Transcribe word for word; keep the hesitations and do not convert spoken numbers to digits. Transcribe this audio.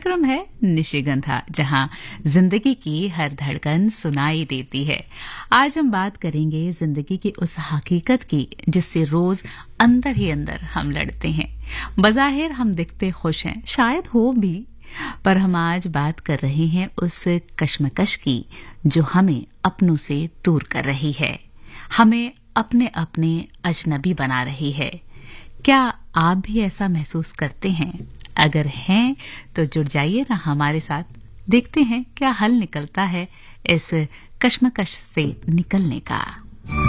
कार्यक्रम है निशिगंधा, जहां जिंदगी की हर धड़कन सुनाई देती है। आज हम बात करेंगे जिंदगी की उस हकीकत की जिससे रोज अंदर ही अंदर हम लड़ते हैं। बज़ाहिर हम दिखते खुश हैं, शायद हो भी, पर हम आज बात कर रहे हैं उस कश्मकश की जो हमें अपनों से दूर कर रही है, हमें अपने अपने अजनबी बना रही है। क्या आप भी ऐसा महसूस करते हैं? अगर हैं तो जुड़ जाइए ना हमारे साथ, देखते हैं क्या हल निकलता है इस कश्मकश से निकलने का।